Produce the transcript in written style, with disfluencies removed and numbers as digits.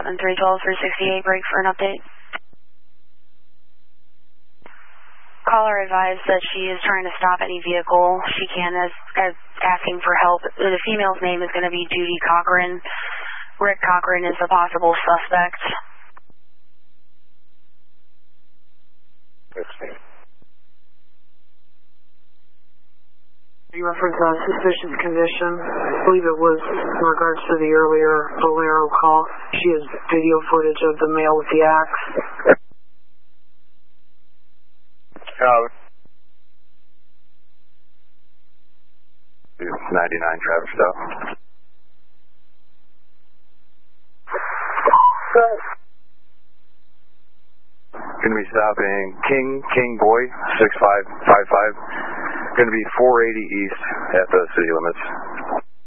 Chapman 312 through 68, break for an update. Caller advised that she is trying to stop any vehicle she can as asking for help. The female's name is going to be Judy Cochran. Rick Cochran is a possible suspect. You referenced suspicious condition. I believe it was in regards to the earlier Bolero call. She has video footage of the male with the axe. 99 traffic stop. Going to be stopping King Boy 6555. Going to be 480 east at the city limits.